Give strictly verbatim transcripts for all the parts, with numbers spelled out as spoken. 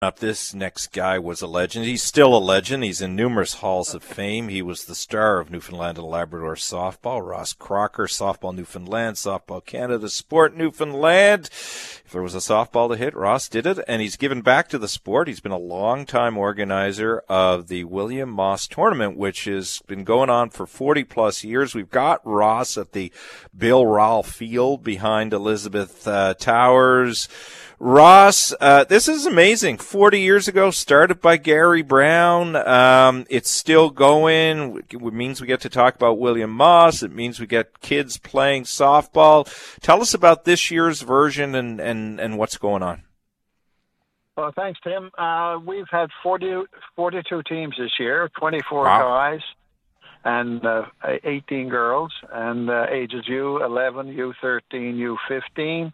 Up, this next guy was a legend. He's still a legend. He's in numerous halls of fame. He was the star of Newfoundland and Labrador softball. Ross Crocker, Softball Newfoundland, Softball Canada, Sport Newfoundland. If there was a softball to hit, Ross did it, and he's given back to the sport. He's been a long-time organizer of the William Moss Tournament, which has been going on for forty-plus years. We've got Ross at the Bill Rowell Field behind Elizabeth uh, Towers. Ross, uh, this is amazing. forty years ago, started by Gary Brown. Um, it's still going. It means we get to talk about William Moss. It means we get kids playing softball. Tell us about this year's version and, and, and what's going on. Well, thanks, Tim. Uh, we've had forty, forty-two teams this year, twenty-four wow. guys and uh, eighteen girls, and uh, ages U eleven, U thirteen, U fifteen.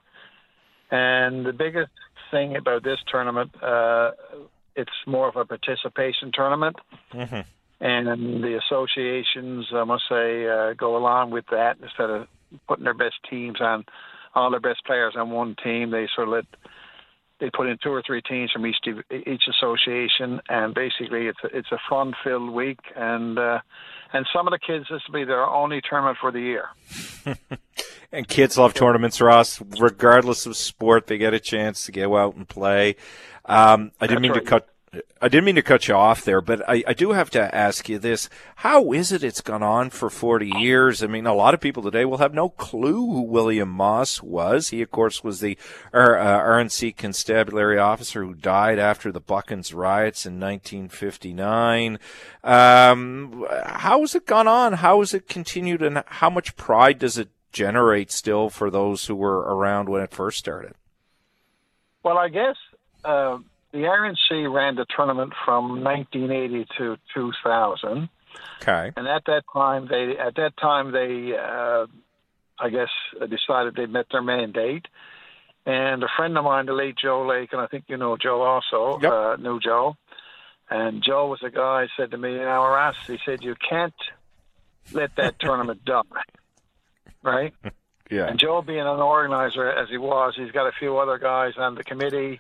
And the biggest thing about this tournament, uh, it's more of a participation tournament. Mm-hmm. And the associations, I must say, uh, go along with that. Instead of putting their best teams on, all their best players on one team, they sort of let, they put in two or three teams from each each association. And basically, it's a, it's a fun-filled week. And, uh, and some of the kids, this will be their only tournament for the year. And kids love tournaments, Ross. Regardless of sport, they get a chance to go out and play. Um, I didn't That's mean right. to cut. I didn't mean to cut you off there, but I, I do have to ask you this. How is it it's gone on for forty years? I mean, a lot of people today will have no clue who William Moss was. He, of course, was the uh, R N C constabulary officer who died after the Buckens riots in nineteen fifty-nine. Um, how has it gone on? How has it continued, and how much pride does it generate still for those who were around when it first started? Well, I guess uh, the R N C ran the tournament from nineteen eighty to two thousand. Okay. And at that time, they at that time they, uh, I guess, decided they met their mandate. And a friend of mine, the late Joe Lake, and I think you know Joe also, yep. uh, knew Joe. And Joe was a guy who said to me, "In our ass," he said, "you can't let that tournament die." Right? Yeah. And Joe, being an organizer as he was, he's got a few other guys on the committee.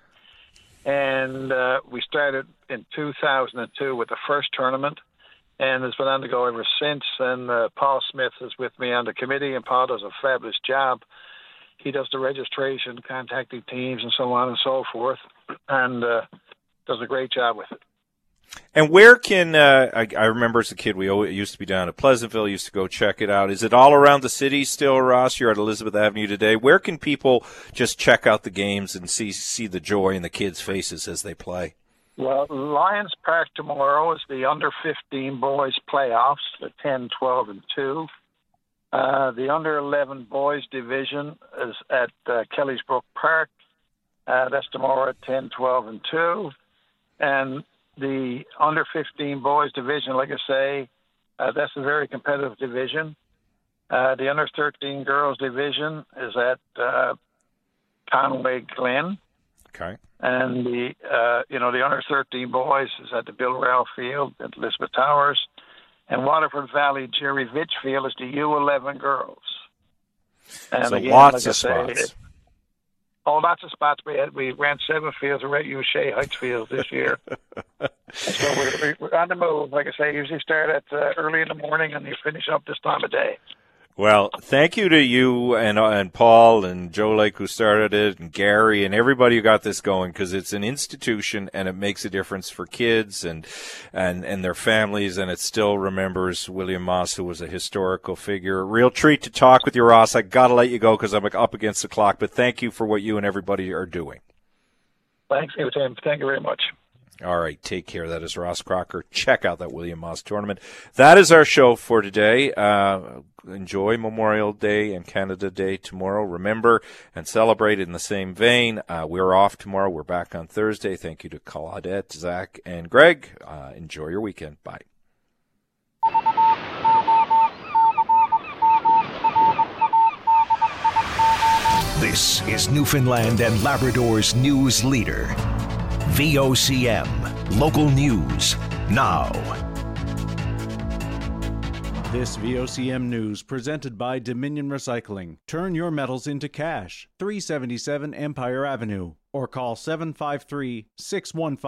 And uh, we started in two thousand two with the first tournament, and it's been on to go ever since. And uh, Paul Smith is with me on the committee, and Paul does a fabulous job. He does the registration, contacting teams, and so on and so forth, and uh, does a great job with it. And where can, uh, I, I remember as a kid, we always, used to be down at Pleasantville, used to go check it out. Is it all around the city still, Ross? You're at Elizabeth Avenue today. Where can people just check out the games and see see the joy in the kids' faces as they play? Well, Lions Park tomorrow is the under fifteen boys playoffs, the ten, twelve, and two. Uh, the under eleven boys division is at uh, Kelly's Brook Park. Uh, that's tomorrow at ten, twelve, and two. And the under fifteen boys division, like I say, uh, that's a very competitive division. Uh, the under thirteen girls division is at uh, Conway Glen. Okay. And the uh, you know the under thirteen boys is at the Bill Rowell Field at Elizabeth Towers. And Waterford Valley Jerry Vitch Field is the U eleven girls. And so again, lots like of spots. Say, Oh, lots of spots. We had we ran seven fields. We're at U Shea Heights Fields this year. So we're, we're on the move. Like I say, usually start at uh, early in the morning and you finish up this time of day. Well, thank you to you and uh, and Paul and Joe Lake who started it, and Gary and everybody who got this going, because it's an institution and it makes a difference for kids and and and their families, and it still remembers William Moss, who was a historical figure. Real treat to talk with you, Ross. I got to let you go because I'm up against the clock, but thank you for what you and everybody are doing. Thanks, Tim. Thank you very much. All right, take care. That is Ross Crocker. Check out that William Moss tournament. That is our show for today. Uh, enjoy Memorial Day and Canada Day tomorrow. Remember and celebrate in the same vein. Uh, we're off tomorrow. We're back on Thursday. Thank you to Claudette, Zach, and Greg. Uh, enjoy your weekend. Bye. This is Newfoundland and Labrador's news leader. V O C M, local news, now. This V O C M news presented by Dominion Recycling. Turn your metals into cash. three seventy-seven Empire Avenue. or call seven five three, six one five